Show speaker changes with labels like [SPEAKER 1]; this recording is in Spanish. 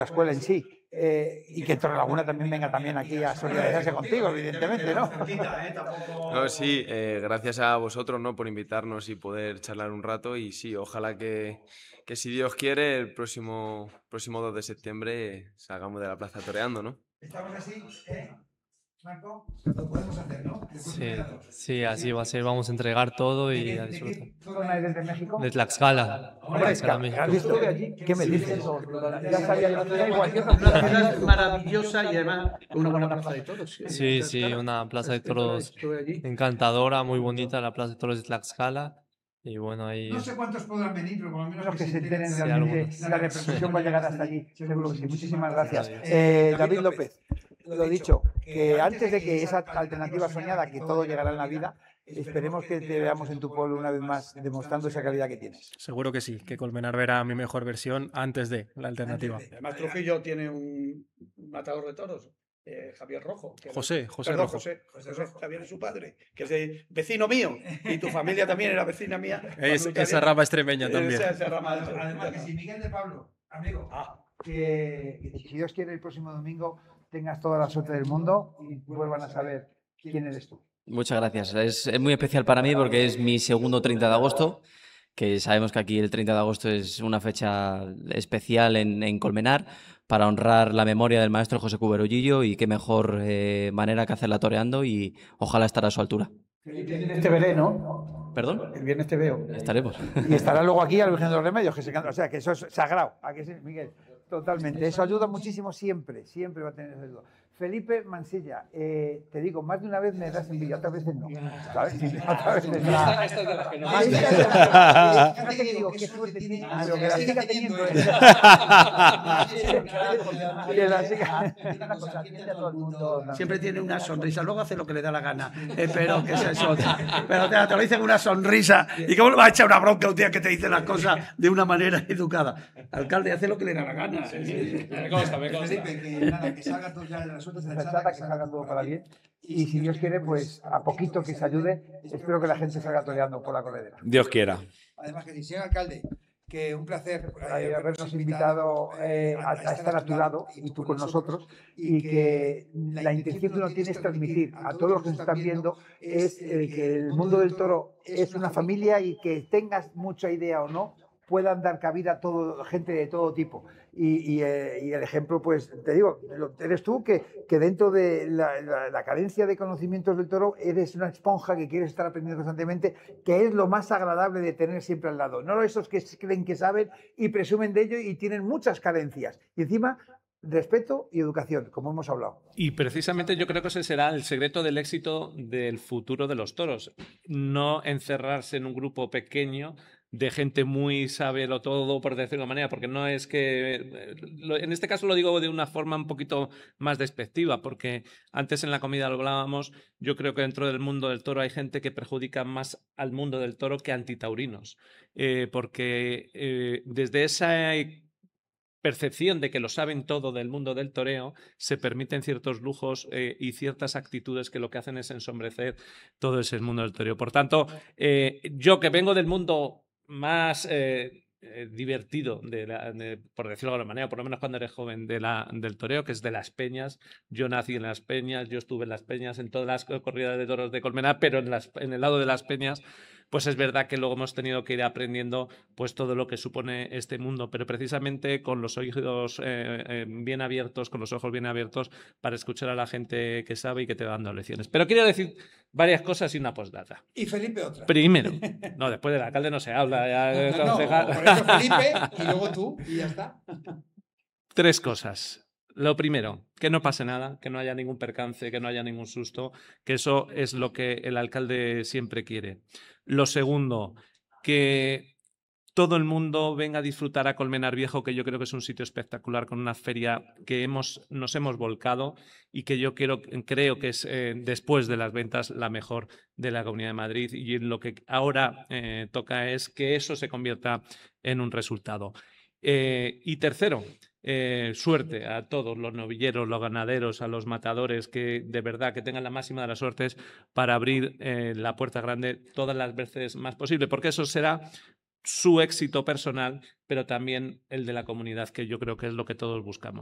[SPEAKER 1] escuela en sí. Y que Torrelaguna también venga también aquí a solidarizarse contigo, evidentemente, ¿no?
[SPEAKER 2] No, sí, gracias a vosotros, ¿no?, por invitarnos y poder charlar un rato. Y sí, ojalá que si Dios quiere, el próximo 2 de septiembre salgamos de la plaza toreando, ¿no?
[SPEAKER 1] Estamos así, Marco, lo podemos hacer, ¿no?
[SPEAKER 3] Sí, sí, así va a ser. Vamos a entregar todo y a disfrutar.
[SPEAKER 1] ¿De qué zona eres de México?
[SPEAKER 3] De Tlaxcala.
[SPEAKER 1] Hombre,
[SPEAKER 3] Tlaxcala, México.
[SPEAKER 1] ¿has visto de allí? ¿Qué me dices? Ya sabía que no igual que
[SPEAKER 4] Una ciudad maravillosa y además una buena plaza de toros.
[SPEAKER 3] Sí, sí, una plaza de toros
[SPEAKER 4] Estuve allí.
[SPEAKER 3] encantadora, muy bonita, la plaza de toros de Tlaxcala. Y bueno, ahí...
[SPEAKER 1] No sé cuántos podrán venir, pero por lo menos que se enteren
[SPEAKER 3] Sí,
[SPEAKER 1] realmente,
[SPEAKER 3] algunos.
[SPEAKER 1] la repercusión va a llegar hasta allí. Seguro que sí. Muchísimas gracias.
[SPEAKER 3] Adiós.
[SPEAKER 1] David López, lo dicho, que antes de que esa alternativa soñada, que todo llegará en la vida, esperemos que te veamos en tu pueblo una vez más demostrando esa calidad que tienes.
[SPEAKER 5] Seguro que sí, que Colmenar verá mi mejor versión antes de la alternativa.
[SPEAKER 4] Además, Trujillo tiene un matador de toros, Javier Rojo.
[SPEAKER 5] José
[SPEAKER 4] Perdón,
[SPEAKER 5] Rojo.
[SPEAKER 4] José Javier es su padre, que es vecino mío. Y tu familia también era vecina mía.
[SPEAKER 5] Esa rama extremeña también.
[SPEAKER 4] Esa rama
[SPEAKER 1] Además, que si Miguel de Pablo, amigo, que si Dios quiere el próximo domingo tengas toda la suerte del mundo y vuelvan a saber quién eres tú.
[SPEAKER 6] Muchas gracias. Es muy especial para mí porque es mi segundo 30 de agosto, que sabemos que aquí el 30 de agosto es una fecha especial en Colmenar para honrar la memoria del maestro José Cuberollillo, y qué mejor manera que hacerla toreando, y ojalá estar a su altura.
[SPEAKER 1] El viernes te veré, ¿no?
[SPEAKER 6] ¿Perdón?
[SPEAKER 1] El viernes te veo.
[SPEAKER 6] Estaremos.
[SPEAKER 1] Y estará luego aquí al Virgen de los Remedios, que se canta. O sea, que eso es sagrado. ¿A que sí, Miguel? Totalmente. Eso ayuda muchísimo siempre. Siempre va a tener esa ayuda. Felipe Mansilla, te digo, más de una vez me das envidia, otras veces no. ¿Sabes? Otras veces no.
[SPEAKER 7] Esta es de las que no.
[SPEAKER 1] Fíjate que digo, qué suerte tiene, pero que la siga teniendo. Que la siga.
[SPEAKER 4] Siempre tiene una sonrisa, luego hace lo que le da la gana, pero que es eso. Pero te lo dice con una sonrisa. ¿Y cómo le va a echar una bronca un día que te dice las cosas de una manera educada? Alcalde, hace lo que le da la gana.
[SPEAKER 7] Me consta.
[SPEAKER 1] Felipe, que salga todo ya de las suertes de la chata, que salga todo para bien. Y si Dios quiere, pues a poquito que se ayude, espero que la gente salga toreando por la corredera.
[SPEAKER 2] Dios quiera.
[SPEAKER 1] Además, que señor alcalde, que un placer habernos invitado a estar a tu lado y tú con nosotros, y que la intención que uno tiene es transmitir a todos los que nos están viendo es que el mundo del toro es una familia, y que tengas mucha idea o no, puedan dar cabida a gente de todo tipo. Y el ejemplo, pues te digo, eres tú, que dentro de la carencia de conocimientos del toro eres una esponja que quieres estar aprendiendo constantemente, que es lo más agradable de tener siempre al lado. No esos que creen que saben y presumen de ello y tienen muchas carencias. Y encima, respeto y educación, como hemos hablado.
[SPEAKER 8] Y precisamente yo creo que ese será el secreto del éxito del futuro de los toros. No encerrarse en un grupo pequeño de gente muy sábelo todo, por decirlo de una manera, porque no es que... En este caso lo digo de una forma un poquito más despectiva, porque antes en la comida lo hablábamos. Yo creo que dentro del mundo del toro hay gente que perjudica más al mundo del toro que antitaurinos, porque desde esa percepción de que lo saben todo del mundo del toreo, se permiten ciertos lujos y ciertas actitudes que lo que hacen es ensombrecer todo ese mundo del toreo. Por tanto, yo que vengo del mundo más divertido, por decirlo de alguna manera, por lo menos cuando eres joven, del toreo, que es de las peñas. Yo nací en las peñas, yo estuve en las peñas, en todas las corridas de toros de Colmenar, pero en el lado de las peñas, pues es verdad que luego hemos tenido que ir aprendiendo pues todo lo que supone este mundo, pero precisamente con los oídos bien abiertos, con los ojos bien abiertos, para escuchar a la gente que sabe y que te va dando lecciones. Pero quiero decir varias cosas y una postdata.
[SPEAKER 1] Y Felipe otra.
[SPEAKER 8] Primero, no, después del alcalde no se habla. Ya,
[SPEAKER 1] no, por eso Felipe y luego tú y ya está.
[SPEAKER 8] 3 cosas. Lo primero, que no pase nada, que no haya ningún percance, que no haya ningún susto, que eso es lo que el alcalde siempre quiere. Lo segundo, que todo el mundo venga a disfrutar a Colmenar Viejo, que yo creo que es un sitio espectacular, con una feria que nos hemos volcado y que yo creo que es, después de las ventas, la mejor de la Comunidad de Madrid, y lo que ahora toca es que eso se convierta en un resultado. Y tercero, suerte a todos los novilleros, los ganaderos, a los matadores, que de verdad que tengan la máxima de las suertes para abrir la puerta grande todas las veces más posible, porque eso será su éxito personal, pero también el de la comunidad, que yo creo que es lo que todos buscamos.